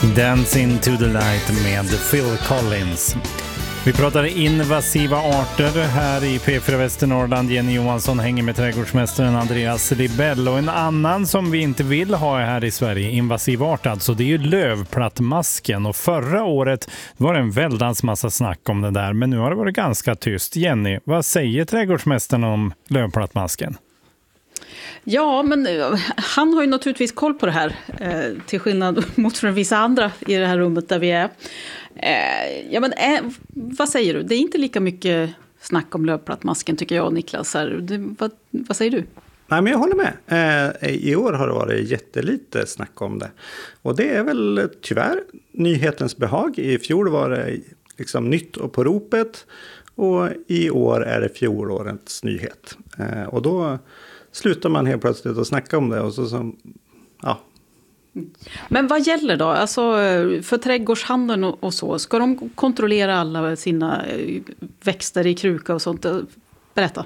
Dance into the light med Phil Collins. Vi pratar invasiva arter här i P4 Västernorrland. Jenny Johansson hänger med trädgårdsmästaren Andreas Libell. Och en annan som vi inte vill ha här i Sverige, invasiv art alltså, det är ju lövplattmasken. Och förra året var det en väldans massa snack om det där, men nu har det varit ganska tyst. Jenny, vad säger trädgårdsmästaren om lövplattmasken? Ja, men han har ju naturligtvis koll på det här, till skillnad mot från vissa andra i det här rummet där vi är. Ja, men vad säger du? Det är inte lika mycket snack om lövplattmasken tycker jag, Niklas. Vad säger du? Nej, men jag håller med. I år har det varit jättelite snack om det. Och det är väl tyvärr nyhetens behag. I fjol var det liksom nytt och på ropet. Och i år är det fjolårets nyhet. Och då slutar man helt plötsligt att snacka om det. Och ja. Men vad gäller då? Alltså för trädgårdshandeln och så. Ska de kontrollera alla sina växter i kruka och sånt? Berätta.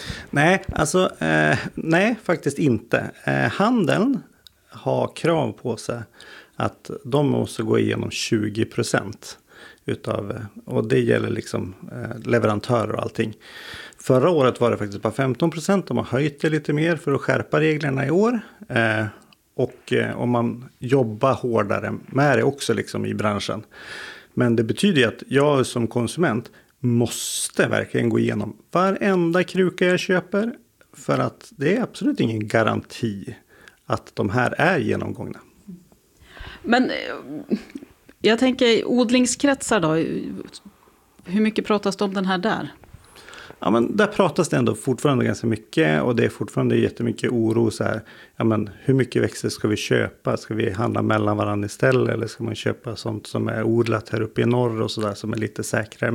Nej, faktiskt inte. Handeln har krav på sig att de måste gå igenom 20% och det gäller liksom leverantörer och allting. Förra året var det faktiskt bara 15%. De har höjt det lite mer för att skärpa reglerna i år. Och om man jobbar hårdare med det också liksom i branschen. Men det betyder ju att jag som konsument måste verkligen gå igenom varenda kruka jag köper. För att det är absolut ingen garanti att de här är genomgångna. Men jag tänker odlingskretsar då. Hur mycket pratas det om den här där? Ja, men där pratas det ändå fortfarande ganska mycket och det är fortfarande jättemycket oro så här. Ja, men hur mycket växter ska vi köpa? Ska vi handla mellan varandra istället eller ska man köpa sånt som är odlat här uppe i norr och sådär som är lite säkrare?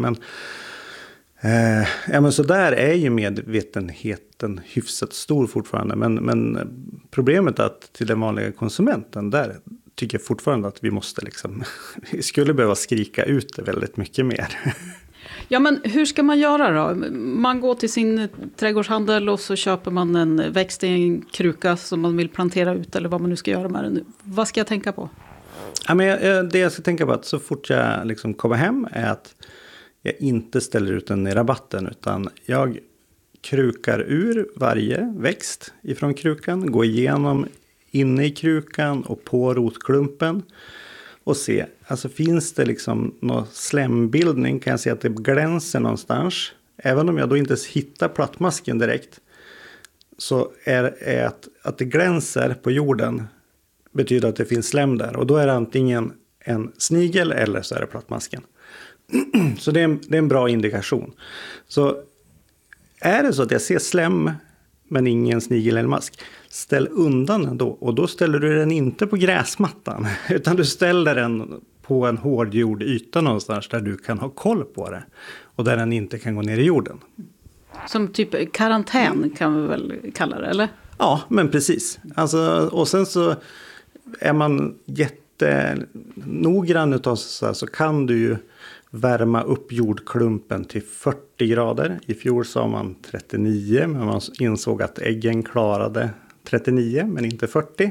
Men så där är ju medvetenheten hyfsat stor fortfarande. Men problemet är att till den vanliga konsumenten där tycker jag fortfarande att vi måste liksom, vi skulle behöva skrika ut det väldigt mycket mer. Ja, men hur ska man göra då? Man går till sin trädgårdshandel och så köper man en växt i en kruka som man vill plantera ut eller vad man nu ska göra med den. Vad ska jag tänka på? Ja, men det jag ska tänka på att så fort jag liksom kommer hem är att jag inte ställer ut den i rabatten utan jag krukar ur varje växt ifrån krukan, går igenom inne i krukan och på rotklumpen. Och se, alltså finns det liksom någon slämbildning kan jag se att det glänser någonstans. Även om jag då inte hittar plattmasken direkt. Så är att det glänser på jorden betyder att det finns slem där. Och då är det antingen en snigel eller så är det plattmasken. Så det är en bra indikation. Så är det så att jag ser slem men ingen snigel eller mask. Ställ undan den då. Och då ställer du den inte på gräsmattan. Utan du ställer den på en hårdgjord yta någonstans där du kan ha koll på det. Och där den inte kan gå ner i jorden. Som typ karantän kan vi väl kalla det, eller? Ja, men precis. Alltså, och sen så är man jättenoggrann utav så kan du ju värma upp jordklumpen till 40 grader. I fjol sa man 39 men man insåg att äggen klarade 39 men inte 40.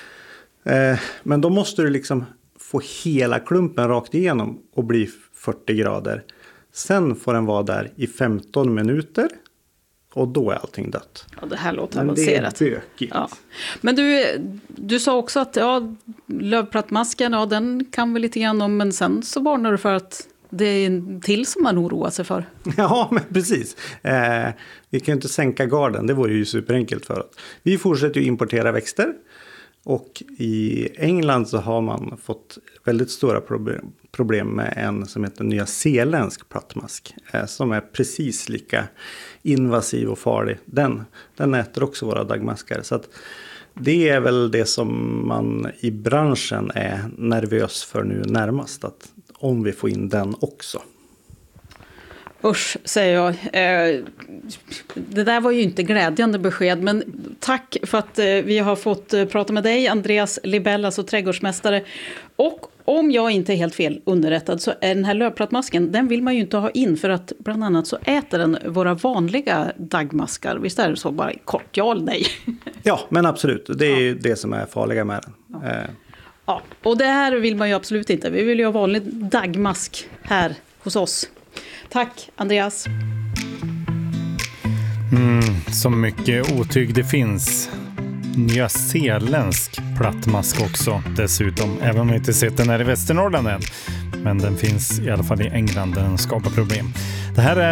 Men då måste du liksom få hela klumpen rakt igenom och bli 40 grader. Sen får den vara där i 15 minuter och då är allting dött. Ja, det här låter avancerat. Det är bökigt. Ja. Men du sa också att lövplattmasken, den kan vi lite grann om, men sen så varnar du för att det är en till som man oroar sig för. Ja, men precis. Vi kan ju inte sänka garden, det vore ju superenkelt för oss. Vi fortsätter ju importera växter. Och i England så har man fått väldigt stora problem med en som heter nyzeeländsk plattmask. Som är precis lika invasiv och farlig. Den äter också våra dagmaskar. Så att det är väl det som man i branschen är nervös för nu närmast. Att om vi får in den också. Usch, säger jag. Det där var ju inte glädjande besked, men tack för att vi har fått prata med dig, Andreas Libell, alltså trädgårdsmästare. Och om jag inte är helt fel underrättad så är den här lövplattmasken, den vill man ju inte ha in för att bland annat så äter den våra vanliga dagmaskar. Visst är det så, bara kort ja eller nej? Ja, men absolut. Det är ju det som är farliga med den. Ja. Ja, och det här vill man ju absolut inte. Vi vill ju ha vanlig dagmask här hos oss. Tack, Andreas. Så mycket otyg det finns. Nyzeeländsk plattmask också dessutom. Även om vi inte sett den här i Västernorrland än. Men den finns i alla fall i England där den skapar problem. Det här är